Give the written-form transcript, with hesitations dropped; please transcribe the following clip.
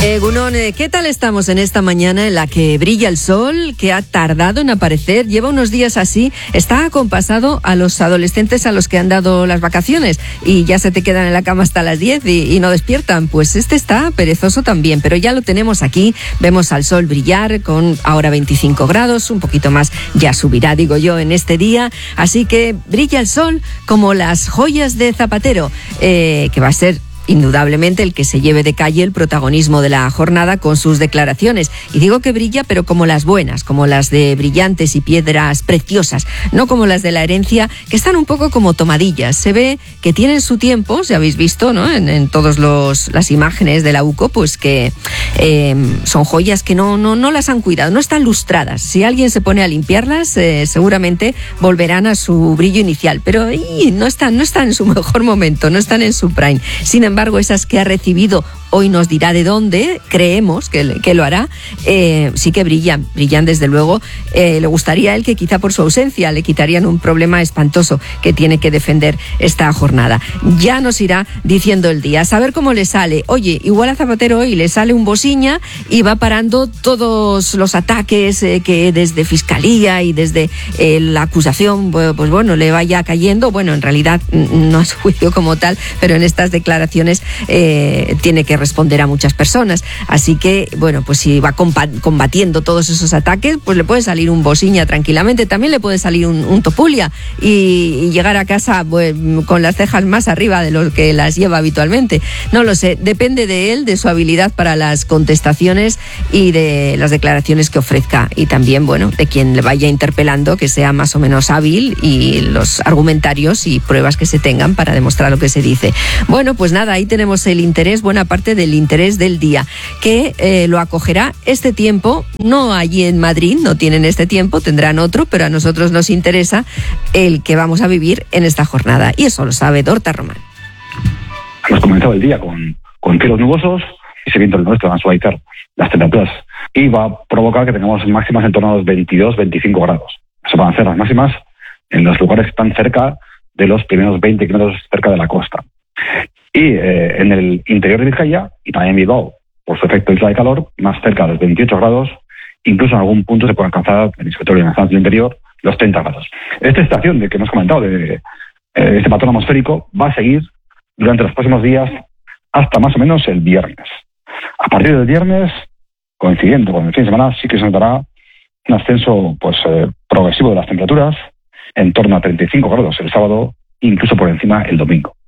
Gunón, ¿qué tal estamos en esta mañana en la que brilla el sol, que ha tardado en aparecer? Lleva unos días así, está acompasado a los adolescentes a los que han dado las vacaciones y ya se te quedan en la cama hasta las 10 y no despiertan. Pues este está perezoso también, pero ya lo tenemos aquí, vemos al sol brillar con ahora 25 grados, un poquito más ya subirá, digo yo, en este día. Así que brilla el sol como las joyas de Zapatero, que va a ser indudablemente el que se lleve de calle el protagonismo de la jornada con sus declaraciones. Y digo que brilla, pero como las buenas, como las de brillantes y piedras preciosas, no como las de la herencia, que están un poco como tomadillas. Se ve que tienen su tiempo, si habéis visto, ¿no? En todas las imágenes de la UCO, pues que son joyas que no las han cuidado, no están lustradas. Si alguien se pone a limpiarlas, seguramente volverán a su brillo inicial, pero no están en su mejor momento, no están en su prime. Sin embargo, esas que ha recibido, hoy nos dirá de dónde, creemos que lo hará, sí que brillan desde luego. Le gustaría a él que quizá por su ausencia le quitarían un problema espantoso que tiene que defender esta jornada. Ya nos irá diciendo el día, a saber cómo le sale. Oye, igual a Zapatero hoy le sale un bociña y va parando todos los ataques que desde Fiscalía y desde la acusación, pues bueno, le vaya cayendo. Bueno, en realidad no es juicio como tal, pero en estas declaraciones tiene que responder a muchas personas. Así que, bueno, pues si va combatiendo todos esos ataques, pues le puede salir un bociña tranquilamente. También le puede salir un topulia y llegar a casa pues, con las cejas más arriba de lo que las lleva habitualmente. No lo sé, depende de él, de su habilidad para las contestaciones y de las declaraciones que ofrezca. Y también, bueno, de quien le vaya interpelando, que sea más o menos hábil, y los argumentarios y pruebas que se tengan para demostrar lo que se dice. Bueno, pues nada, ahí tenemos el interés, buena parte del interés del día, que lo acogerá este tiempo, no allí en Madrid, no tienen este tiempo, tendrán otro, pero a nosotros nos interesa el que vamos a vivir en esta jornada, y eso lo sabe Dorta Román. Hemos comenzado el día con cielos nubosos y ese viento del noreste van a suavizar las temperaturas y va a provocar que tengamos máximas en torno a los 22-25 grados. Eso van a ser las máximas en los lugares que están cerca de los primeros 20 kilómetros cerca de la costa. Y en el interior de Vizcaya y también en Bilbao, por su efecto isla de calor, más cerca de los 28 grados, incluso en algún punto se puede alcanzar en el escritorio y en la zona del interior los 30 grados. Esta estación de que hemos comentado, de este patrón atmosférico, va a seguir durante los próximos días hasta más o menos el viernes. A partir del viernes, coincidiendo con el fin de semana, sí que se notará un ascenso progresivo de las temperaturas, en torno a 35 grados el sábado, incluso por encima el domingo.